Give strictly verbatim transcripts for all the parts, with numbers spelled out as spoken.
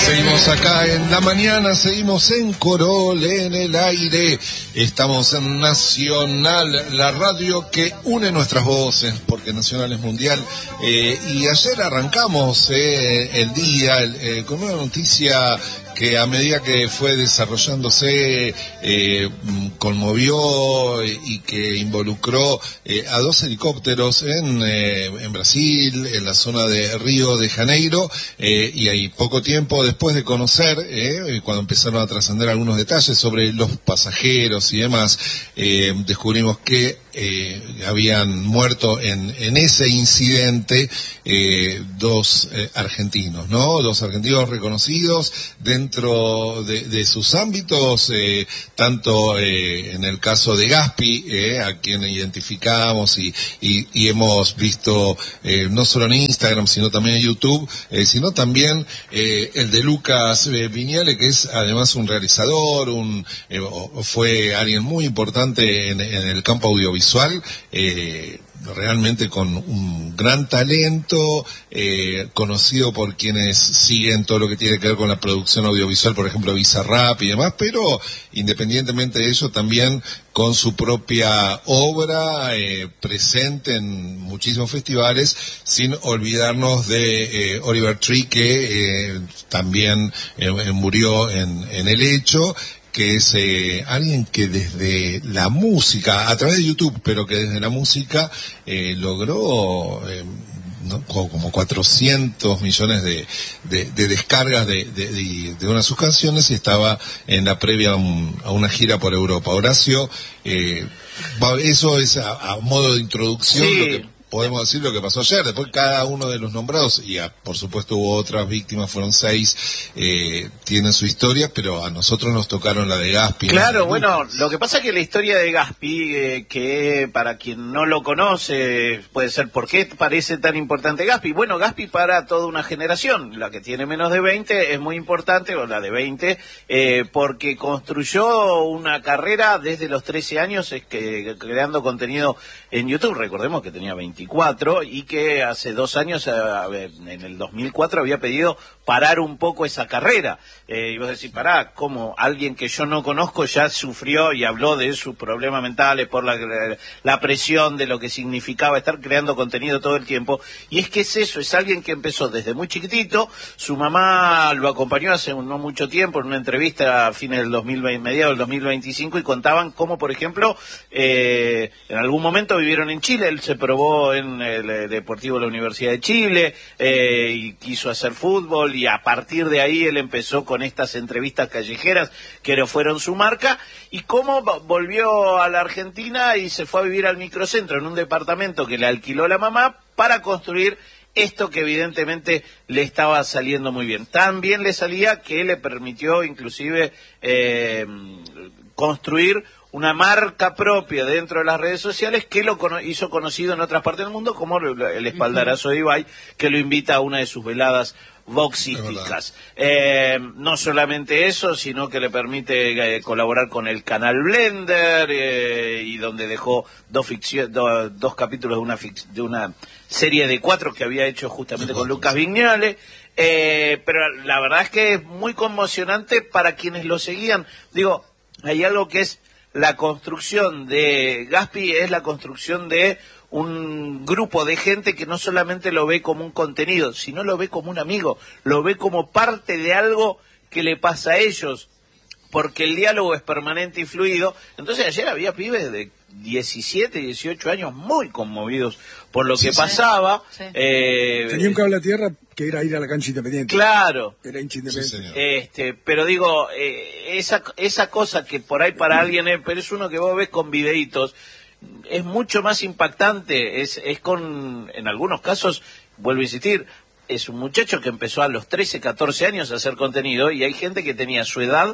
Seguimos acá en la mañana, seguimos en Corol, en el aire. Estamos en Nacional, la radio que une nuestras voces, porque Nacional es mundial. Eh, y ayer arrancamos eh, el día el, eh, con una noticia que a medida que fue desarrollándose eh, conmovió y que involucró eh, a dos helicópteros en, eh, en Brasil, en la zona de Río de Janeiro, eh, y ahí poco tiempo después de conocer, eh, cuando empezaron a trascender algunos detalles sobre los pasajeros y demás, eh, descubrimos que eh, habían muerto en, en ese incidente eh, dos eh, argentinos, ¿no? Dos argentinos reconocidos dentro de, de sus ámbitos, eh, tanto eh, en el caso de Gaspi, eh, a quien identificamos y, y, y hemos visto eh, no solo en Instagram, sino también en YouTube, eh, sino también eh, el de Lucas eh, Viñale, que es además un realizador, un eh, fue alguien muy importante en, en el campo audiovisual, eh, realmente con un gran talento, eh, conocido por quienes siguen todo lo que tiene que ver con la producción audiovisual, por ejemplo Bizarrap y demás, pero independientemente de ello también con su propia obra eh, presente en muchísimos festivales, sin olvidarnos de eh, Oliver Tree, que eh, también eh, murió en, en el hecho, que es eh, alguien que desde la música, a través de YouTube, pero que desde la música eh, logró eh, ¿no? como cuatrocientos millones de, de, de descargas de, de, de, de una de sus canciones, y estaba en la previa a, un, a una gira por Europa. Horacio, eh, eso es a, a modo de introducción, sí. Lo que podemos decir lo que pasó ayer. Después cada uno de los nombrados, y a, por supuesto hubo otras víctimas, fueron seis, eh, tienen su historia, pero a nosotros nos tocaron la de Gaspi. Claro, bueno, lo que pasa es que la historia de Gaspi, eh, que para quien no lo conoce, puede ser, ¿por qué parece tan importante Gaspi? Bueno, Gaspi para toda una generación, la que tiene menos de veinte es muy importante, o la de veinte, eh, porque construyó una carrera desde los trece años, es que creando contenido en YouTube. Recordemos que tenía veinticuatro y que hace dos años, en el dos mil cuatro, había pedido parar un poco esa carrera. Eh, y vos decís, pará, ¿cómo alguien que yo no conozco ya sufrió y habló de sus problemas mentales por la, la presión de lo que significaba estar creando contenido todo el tiempo? Y es que es eso, es alguien que empezó desde muy chiquitito. Su mamá lo acompañó hace no mucho tiempo en una entrevista a fines del dos mil veinte, mediados del dos mil veinticinco, y contaban cómo, por ejemplo, eh, en algún momento vivieron en Chile. Él se probó en el Deportivo de la Universidad de Chile, eh, y quiso hacer fútbol, y a partir de ahí él empezó con estas entrevistas callejeras que fueron su marca, y cómo volvió a la Argentina y se fue a vivir al microcentro en un departamento que le alquiló la mamá para construir esto que evidentemente le estaba saliendo muy bien. Tan bien le salía que le permitió inclusive eh, construir una marca propia dentro de las redes sociales que lo cono- hizo conocido en otras partes del mundo, como el espaldarazo de Ibai, que lo invita a una de sus veladas boxísticas. Eh, no solamente eso, sino que le permite eh, colaborar con el canal Blender, eh, y donde dejó dos ficción, do, dos capítulos de una, fic- de una serie de cuatro que había hecho justamente con Lucas Viñale. Eh, pero la verdad es que es muy conmocionante para quienes lo seguían. Digo, hay algo que es la construcción de Gaspi, es la construcción de un grupo de gente que no solamente lo ve como un contenido, sino lo ve como un amigo, lo ve como parte de algo que le pasa a ellos, porque el diálogo es permanente y fluido. Entonces ayer había pibes de diecisiete, dieciocho años muy conmovidos por lo que sí, pasaba. Sí. Eh, Tenía un cable a tierra que era ir a la cancha Independiente. Claro. Era hincha Independiente. Sí, este, pero digo, eh, esa esa cosa que por ahí para alguien es, pero es uno que vos ves con videitos, es mucho más impactante. Es, es con, en algunos casos, vuelvo a insistir, es un muchacho que empezó a los trece, catorce años a hacer contenido, y hay gente que tenía su edad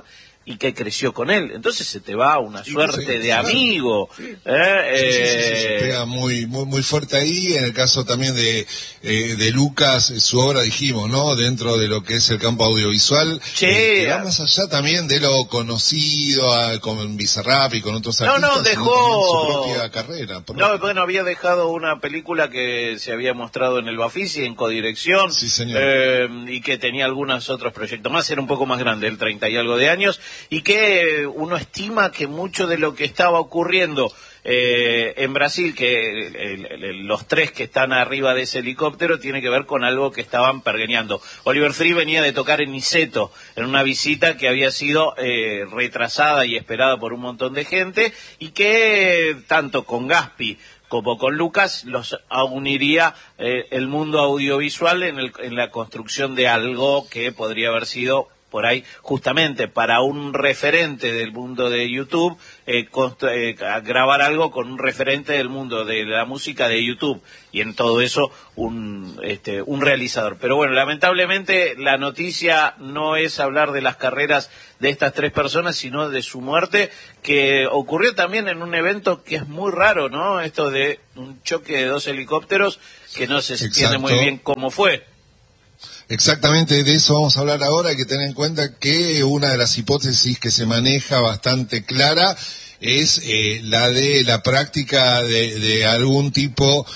y que creció con él. Entonces se te va una suerte sí, de claro. amigo. Sí. ¿eh? Sí, sí, sí, sí, eh... se pega muy, muy, muy fuerte ahí. En el caso también de, eh, de Lucas, su obra, dijimos, ¿no? Dentro de lo que es el campo audiovisual, sí. eh, que va más allá también de lo conocido a, con Bizarrap y con otros no, artistas, no, dejó sino su propia carrera. Propia. No, bueno, había dejado una película que se había mostrado en el Bafisi en codirección, sí, señor. Eh, y que tenía algunos otros proyectos más, era un poco más grande, el treinta y algo de años, y que uno estima que mucho de lo que estaba ocurriendo eh, en Brasil, que el, el, el, los tres que están arriba de ese helicóptero, tiene que ver con algo que estaban pergeñando. Oliver Free venía de tocar en Niceto, en una visita que había sido eh, retrasada y esperada por un montón de gente, y que tanto con Gaspi como con Lucas los uniría eh, el mundo audiovisual en, el, en la construcción de algo que podría haber sido por ahí justamente para un referente del mundo de YouTube, eh, eh, grabar algo con un referente del mundo de la música de YouTube, y en todo eso un este un realizador. Pero bueno, lamentablemente la noticia no es hablar de las carreras de estas tres personas, sino de su muerte, que ocurrió también en un evento que es muy raro, ¿no? Esto de un choque de dos helicópteros que no se entiende muy bien cómo fue. Exactamente, de eso vamos a hablar ahora. Hay que tener en cuenta que una de las hipótesis que se maneja bastante clara es eh, la de la práctica de, de algún tipo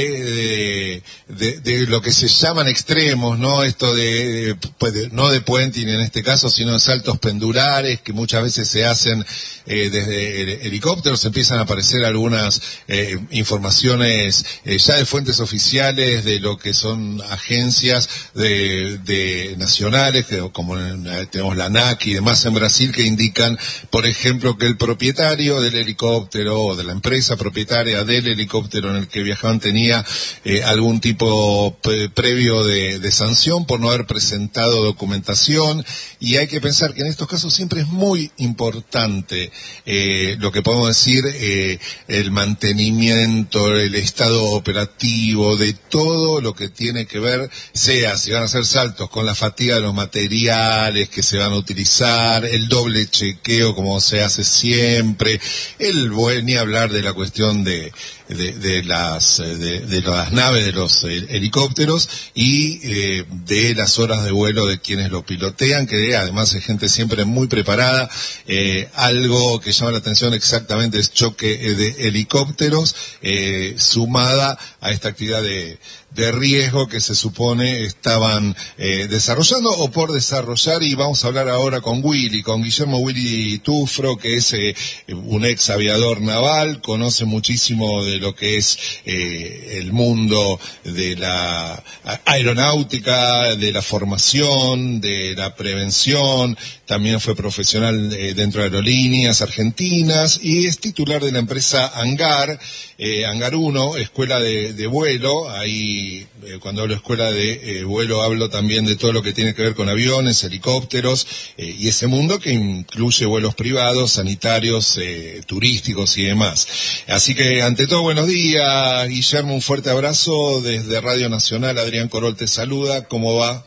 eh, de, de, de lo que se llaman extremos, ¿no? Esto de, de no de puenting en este caso, sino de saltos pendulares que muchas veces se hacen eh, desde helicópteros. Empiezan a aparecer algunas eh, informaciones eh, ya de fuentes oficiales de lo que son agencias de, de nacionales, que, como tenemos la ANAC y demás en Brasil, que indican, por ejemplo, que el propietario del helicóptero o de la empresa propietaria del helicóptero en el que viajaban tenía eh, algún tipo pre previo de, de sanción por no haber presentado documentación, y hay que pensar que en estos casos siempre es muy importante eh, lo que podemos decir, eh, el mantenimiento, el estado operativo de todo lo que tiene que ver, sea si van a hacer saltos con la fatiga de los materiales que se van a utilizar, el doble chequeo como se hace siempre, el buen, ni hablar de la cuestión de, de, de las de, de las naves, de los helicópteros y eh, de las horas de vuelo de quienes lo pilotean, que además es gente siempre muy preparada. Eh, algo que llama la atención exactamente es choque de helicópteros, eh, sumada a esta actividad de de riesgo que se supone estaban eh, desarrollando o por desarrollar. Y vamos a hablar ahora con Willy, con Guillermo Willy Tufro, que es eh, un ex aviador naval, conoce muchísimo de lo que es eh, el mundo de la aeronáutica, de la formación, de la prevención. También fue profesional eh, dentro de aerolíneas argentinas y es titular de la empresa Hangar, eh, Hangar uno, escuela de, de vuelo. Ahí, eh, cuando hablo escuela de eh, vuelo, hablo también de todo lo que tiene que ver con aviones, helicópteros eh, y ese mundo que incluye vuelos privados, sanitarios, eh, turísticos y demás. Así que, ante todo, buenos días, Guillermo, un fuerte abrazo desde Radio Nacional. Adrián Corol te saluda, ¿cómo va?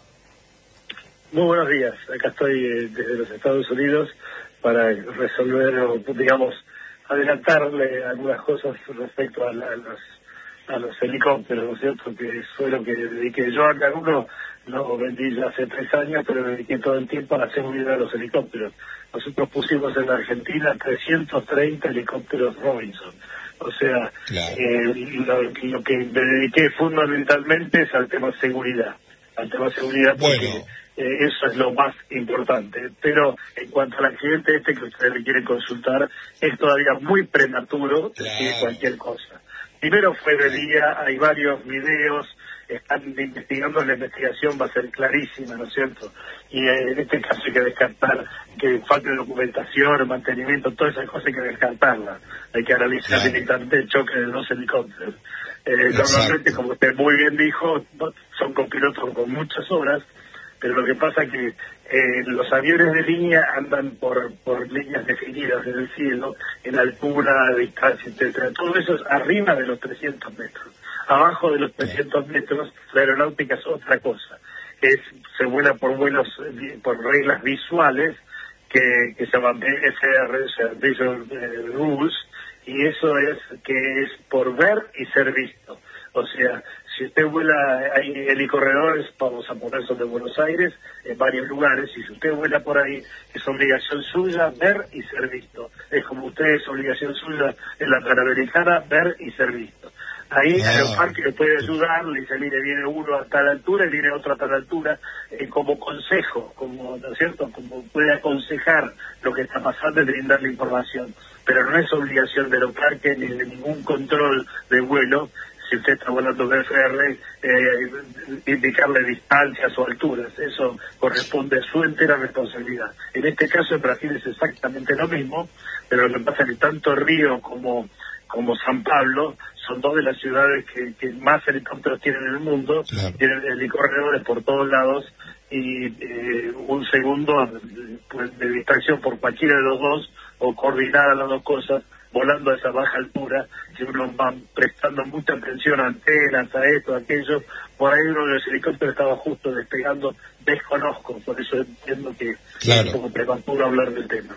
Muy buenos días, acá estoy eh, desde los Estados Unidos para resolver, o digamos, adelantarle algunas cosas respecto a, la, a, los, a los helicópteros, ¿no es cierto? Que fue lo que dediqué yo. Acá uno lo vendí ya hace tres años, pero dediqué todo el tiempo a la seguridad de los helicópteros. Nosotros pusimos en la Argentina trescientos treinta helicópteros Robinson. O sea, claro. eh, lo, lo que me dediqué fundamentalmente es al tema seguridad. Al tema seguridad porque... Bueno. Eh, eso es lo más importante. Pero en cuanto al accidente este que ustedes le quieren consultar, es todavía muy prematuro decir claro. cualquier cosa. Primero fue de día, hay varios videos, están investigando, la investigación va a ser clarísima, ¿no es cierto? Y eh, en este caso hay que descartar que falte documentación, mantenimiento, todas esas cosas hay que descartarlas. Hay que analizar claro. directamente el choque de dos helicópteros. Eh, normalmente, como usted muy bien dijo, son copilotos con muchas horas, pero lo que pasa es que eh, los aviones de línea andan por por líneas definidas en el cielo, en altura, distancia, etcétera. Todo eso es arriba de los trescientos metros. Abajo de los trescientos metros, la aeronáutica es otra cosa. Es se vuela por vuelos, por reglas visuales, que, que se llama B S R, o sea, Visual eh, Rules, y eso es que es por ver y ser visto. O sea, si usted vuela, hay helicorredores, vamos a poner sobre Buenos Aires, en varios lugares, y si usted vuela por ahí, es obligación suya ver y ser visto. Es como usted es obligación suya en la Panamericana, ver y ser visto. Ahí ah. Aeroparque le puede ayudar, le dice, mire, viene uno a tal altura y viene otro a tal altura, eh, como consejo, como, ¿no es cierto?, como puede aconsejar lo que está pasando y brindarle información. Pero no es obligación de Aeroparque ni de ningún control de vuelo, si usted está volando B F R, eh, indicarle distancias o alturas. Eso corresponde a su entera responsabilidad. En este caso en Brasil es exactamente lo mismo, pero lo que pasa es que tanto Río como, como San Pablo son dos de las ciudades que, que más helicópteros tienen en el mundo, claro. Tienen helicorredores por todos lados, y eh, un segundo pues, de distracción por cualquiera de los dos, o coordinar las dos cosas, volando a esa baja altura, que uno va prestando mucha atención a antenas, a esto, a aquello. Por ahí uno de los helicópteros estaba justo despegando, desconozco, por eso entiendo que claro. Es como prematuro hablar del tema.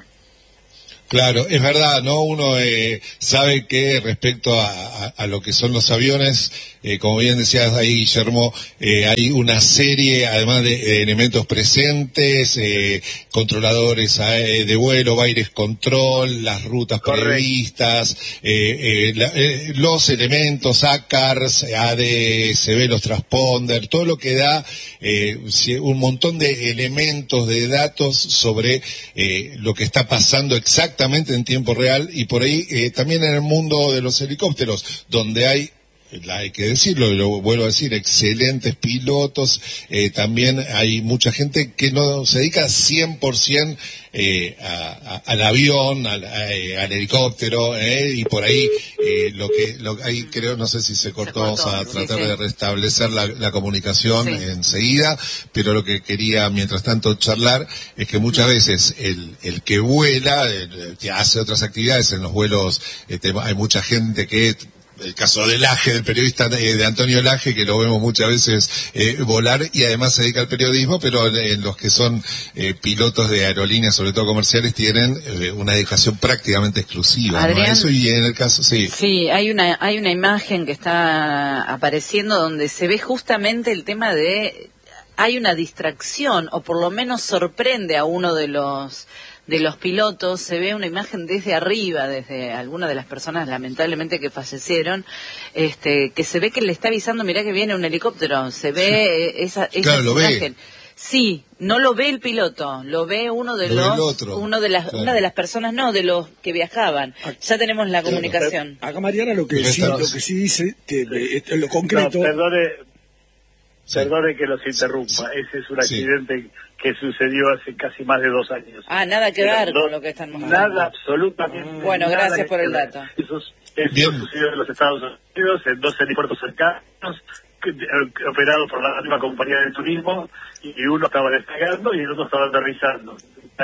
Claro, es verdad, ¿no? Uno eh, sabe que respecto a, a, a lo que son los aviones, eh, como bien decías ahí, Guillermo, eh, hay una serie, además de, de elementos presentes, eh, controladores eh, de vuelo, aires control, las rutas Correcto. previstas, eh, eh, la, eh, los elementos, A C A R S, A D S B, los transponder, todo lo que da eh, un montón de elementos, de datos sobre eh, lo que está pasando exactamente en tiempo real, y por ahí eh, también en el mundo de los helicópteros, donde hay, hay que decirlo, lo vuelvo a decir, excelentes pilotos, eh, también hay mucha gente que no se dedica cien por ciento eh, a, a, al avión, al, a, al helicóptero, eh, y por ahí eh, lo que lo, ahí creo, no sé si se cortó, vamos a tratar sí, sí. de restablecer la, la comunicación sí. enseguida, pero lo que quería mientras tanto charlar es que muchas veces el, el que vuela, el, que hace otras actividades en los vuelos, eh, hay mucha gente que el caso de Laje, del periodista de, de Antonio Laje, que lo vemos muchas veces eh, volar, y además se dedica al periodismo, pero en los que son eh, pilotos de aerolíneas, sobre todo comerciales, tienen eh, una dedicación prácticamente exclusiva, Adrián, ¿no? Eso, y en el caso, sí. Sí, hay una, hay una imagen que está apareciendo donde se ve justamente el tema de, hay una distracción, o por lo menos sorprende a uno de los de los pilotos, se ve una imagen desde arriba, desde alguna de las personas lamentablemente que fallecieron, este, que se ve que le está avisando, mirá que viene un helicóptero, se ve esa, esa claro, imagen. Ve. Sí, no lo ve el piloto, lo ve uno de lo los, uno de las, claro. una de las personas, no, de los que viajaban. Ya tenemos la claro. comunicación. Acá Mariana lo que sí, lo que sí dice, que, que, lo concreto. No, perdone, sí. perdone que los interrumpa. Sí. Ese es un accidente sí. que sucedió hace casi más de dos años. Ah, nada que ver no, con lo que están mostrando. Nada, absolutamente. Bueno, nada gracias por el dato. Eso, eso sucedió en los Estados Unidos, en dos helipuertos cercanos, operado por la misma compañía de turismo, y uno estaba despegando y el otro estaba aterrizando.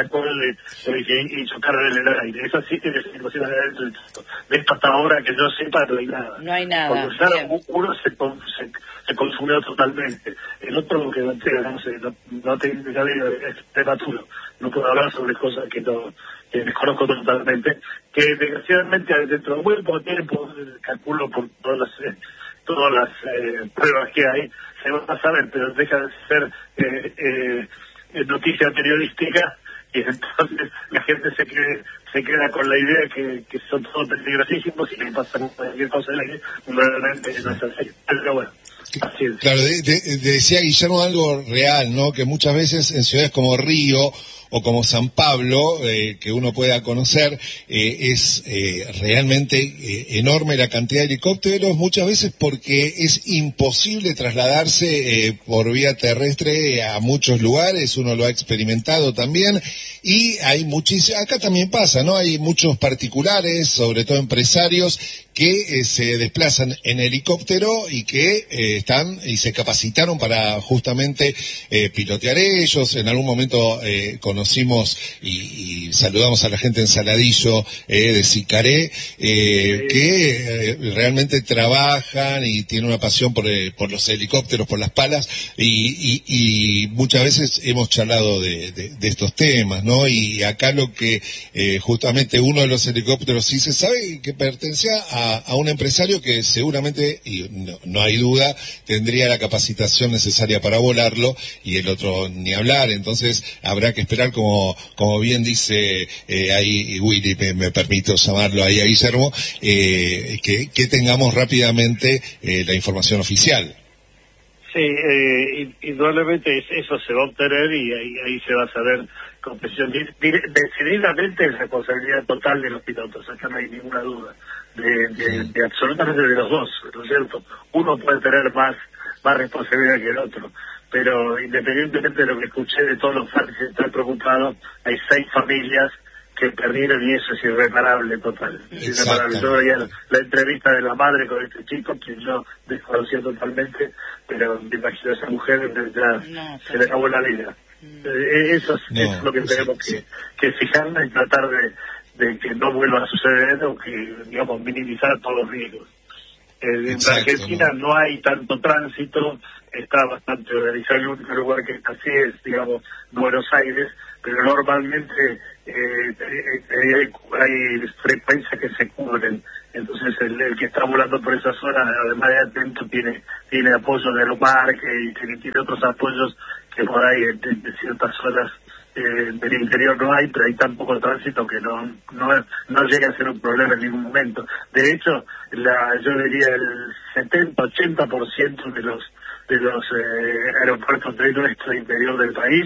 Y chocaron en el aire. Eso sí tiene situaciones de adentro. De esto hasta ahora que yo sepa no hay nada. No hay nada. Cuando usaron, uno se, se, se consumió totalmente. El otro que no, no sé, no, no tengo cabello, es prematuro. No puedo hablar sobre cosas que no que desconozco totalmente. Que desgraciadamente dentro de muy poco tiempo, calculo por todas las... todas las eh, pruebas que hay, se van a saber, pero deja de ser eh, eh, noticia periodística, y entonces la gente se quede, se queda con la idea que, que son todos peligrosísimos y que pasan cualquier cosa en la que realmente no es así. Pero bueno. Así es. Claro, de, de, decía Guillermo algo real, ¿no? Que muchas veces en ciudades como Río o como San Pablo, eh, que uno pueda conocer, eh, es eh, realmente eh, enorme la cantidad de helicópteros, muchas veces porque es imposible trasladarse eh, por vía terrestre a muchos lugares, uno lo ha experimentado también, y hay muchísimos, acá también pasa, ¿no? Hay muchos particulares, sobre todo empresarios, que eh, se desplazan en helicóptero y que eh, están y se capacitaron para justamente eh, pilotear ellos, en algún momento eh, conocieron conocimos y, y saludamos a la gente en Saladillo eh, de Sicaré, eh, que eh, realmente trabajan y tienen una pasión por, eh, por los helicópteros, por las palas, y, y, y muchas veces hemos charlado de, de, de estos temas, ¿no? Y acá lo que eh, justamente uno de los helicópteros sí se sabe que pertenecía a, a un empresario que seguramente, y no, no hay duda, tendría la capacitación necesaria para volarlo, y el otro ni hablar. Entonces habrá que esperar, como como bien dice eh, ahí Willy, me, me permito llamarlo ahí a Guillermo, eh, que, que tengamos rápidamente eh, la información oficial. Sí, eh, indudablemente eso se va a obtener y ahí, ahí se va a saber con precisión. Decididamente es responsabilidad total de los pilotos, acá no hay ninguna duda, de, de, de absolutamente de los dos, ¿no es cierto? Uno puede tener más, más responsabilidad que el otro, pero independientemente de lo que escuché de todos los fans que están preocupados, hay seis familias que perdieron y eso es irreparable total. Irreparable. Yo veía la, la entrevista de la madre con este chico, que yo desconocía totalmente, pero me imagino a esa mujer ya no, se le acabó la vida. Mm. Eh, eso, es, no, eso es lo que tenemos sí, que, sí. que fijarnos y tratar de, de que no vuelva a suceder o que, digamos, minimizar todos los riesgos. Eh, en Argentina no. no hay tanto tránsito, está bastante organizado. El único lugar que está así es, digamos, Buenos Aires, pero normalmente eh, eh, hay, hay frecuencias que se cubren. Entonces el, el que está volando por esa zona, además de atento, tiene tiene apoyo de Aeroparque y tiene, tiene otros apoyos que por ahí de, de ciertas zonas eh, del interior no hay, pero hay tan poco tránsito que no no no llega a ser un problema en ningún momento. De hecho, la yo diría el setenta ochenta por ciento de los de los eh, aeropuertos de nuestro interior del país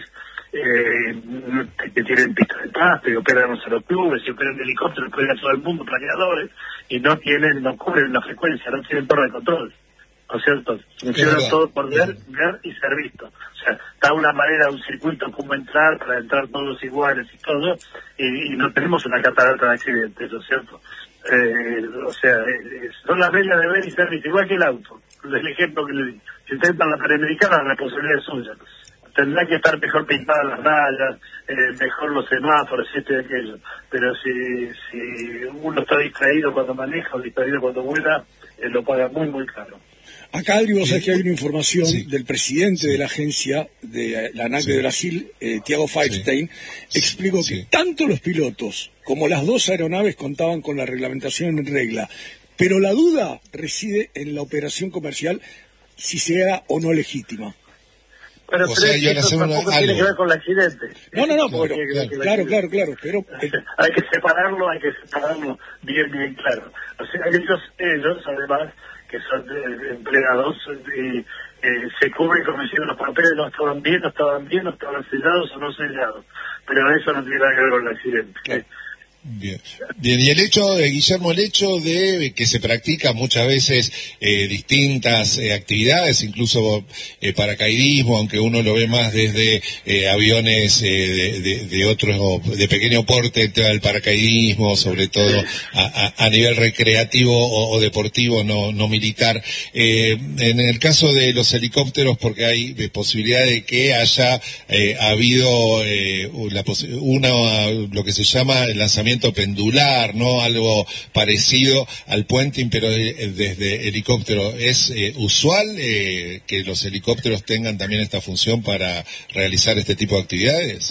eh, que tienen pistas de pasto y operan los aeroclubes y operan helicópteros, operan todo el mundo, planeadores, y no tienen, no cubren la frecuencia, no tienen torre de control, ¿no es cierto? Funciona todo por ver, ver y ser visto. O sea, está una manera, un circuito como entrar, para entrar todos iguales y todo, y, y no tenemos una catarata de accidentes, ¿no es cierto? Eh, o sea, eh, son las reglas de ver y ser visto, igual que el auto. El ejemplo que le di. Si usted entra en la Panamericana, la responsabilidad es suya. Tendrá que estar mejor pintadas las rayas, eh, mejor los semáforos, este y aquello. Pero si, si uno está distraído cuando maneja o distraído cuando vuela, eh, lo paga muy, muy caro. Acá, Adri, vos sabés que hay una información sí. del presidente sí. de la agencia de la ANAC sí. de Brasil, eh, Thiago Feinstein, sí. explicó sí. que tanto los pilotos como las dos aeronaves contaban con la reglamentación en regla, pero la duda reside en la operación comercial, si sea o no legítima. Pero, o pero sea, es que eso tampoco tiene que ver con el accidente. No, no, no, pero, claro, claro, claro, claro, pero... hay que separarlo, hay que separarlo bien, bien claro. O sea, ellos, ellos además, que son eh, empleados, eh, eh, se cubren como diciendo los papeles no estaban bien, no estaban bien, no estaban sellados o no sellados. Pero eso no tiene nada que ver con el accidente. Claro. Bien. Bien, y el hecho, de Guillermo, el hecho de que se practica muchas veces eh, distintas eh, actividades, incluso eh, paracaidismo, aunque uno lo ve más desde eh, aviones eh, de, de, de otro, de pequeño porte, el paracaidismo, sobre todo a, a, a nivel recreativo o, o deportivo, no, no militar. Eh, en el caso de los helicópteros, porque hay de posibilidad de que haya eh, habido eh, la una, lo que se llama el lanzamiento pendular, ¿no? Algo parecido al puenting, pero eh, desde helicóptero. ¿Es eh, usual eh, que los helicópteros tengan también esta función para realizar este tipo de actividades?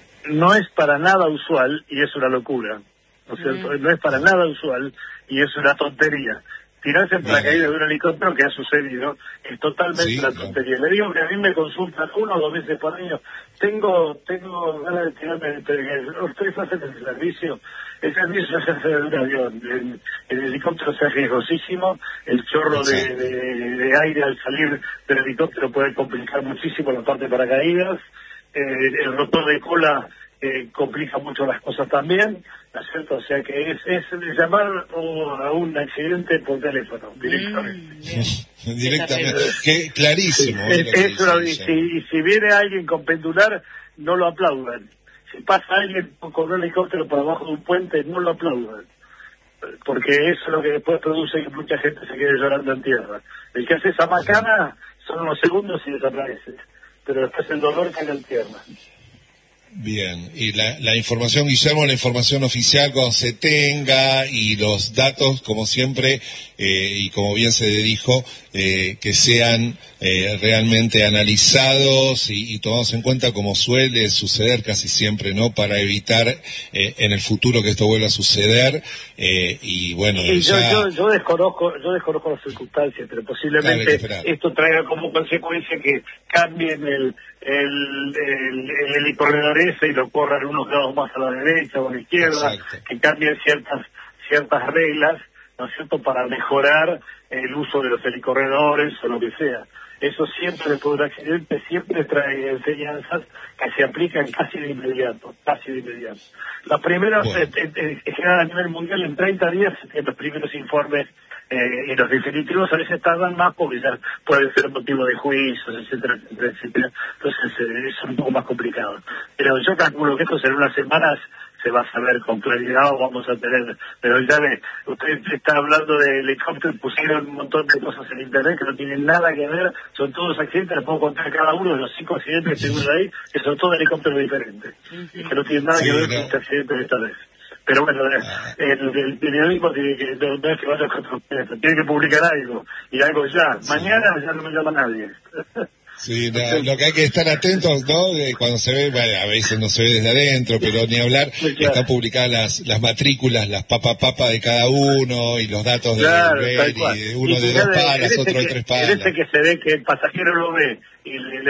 No es para nada usual y es una locura, ¿no es cierto? Mm. No es para nada usual y es una tontería. Tirarse en paracaídas de un helicóptero, que ha sucedido, es totalmente sí, una tontería. Claro. Le digo que a mí me consultan uno o dos veces por año. Tengo tengo ganas de tirarme en el paracaídas. Ustedes hacen el servicio. El servicio se hace de un avión. El, el helicóptero se hace riesgosísimo. El chorro de, de, de aire al salir del helicóptero puede complicar muchísimo la parte de paracaídas. Eh, el rotor de cola eh, complica mucho las cosas también, ¿no es cierto? O sea que es, es llamar a un accidente por teléfono, directamente. Mm, directamente, que clarísimo. Sí, es, es una, y, si, y si viene alguien con pendular, no lo aplaudan. Si pasa alguien con un helicóptero por abajo de un puente, no lo aplaudan. Porque eso es lo que después produce que mucha gente se quede llorando en tierra. El que hace esa macana son unos segundos y desaparece. Pero después el dolor cae en tierra. Bien, y la, la información, Guillermo, la información oficial cuando se tenga y los datos, como siempre, eh, y como bien se dijo, eh, que sean eh, realmente analizados y, y tomados en cuenta como suele suceder casi siempre, ¿no? Para evitar eh, en el futuro que esto vuelva a suceder. Eh, y bueno, y yo, ya... yo, yo desconozco, yo desconozco las circunstancias, pero posiblemente esto traiga como consecuencia que cambien el el, el, el helicorredor ese y lo corran unos grados más a la derecha o a la izquierda. Exacto. Que cambien ciertas ciertas reglas, ¿no es cierto?, para mejorar el uso de los helicorredores o lo que sea. Eso siempre, después de un accidente, siempre trae enseñanzas que se aplican casi de inmediato, casi de inmediato. Las primeras, bueno. en, en, en general a nivel mundial, en treinta días, los primeros informes eh, y los definitivos a veces tardan más porque ya pueden ser motivo de juicios, etcétera, etcétera, etcétera. Entonces eh, es un poco más complicado. Pero yo calculo que esto en unas semanas se va a saber con claridad o vamos a tener, pero ya ve, usted está hablando de helicópteros, pusieron un montón de cosas en internet que no tienen nada que ver, son todos accidentes, les puedo contar cada uno de los cinco accidentes que tenemos ahí, que son todos helicópteros diferentes, y que no tienen nada sí, que ver no. con este accidente de esta vez. Pero bueno, ah. el, el periodismo tiene que, no, no es que vaya contra ustedes, tiene que publicar algo, y algo ya, sí. Mañana ya no me llama nadie. Sí, no, lo que hay que estar atentos, ¿no? De cuando se ve, bueno, a veces no se ve desde adentro, pero ni hablar, sí, claro. Están publicadas las, las matrículas, las papa papa de cada uno y los datos claro, de ver, y uno y de dos palas, otro de, de tres palas. En ese que se ve que el pasajero lo ve y le, le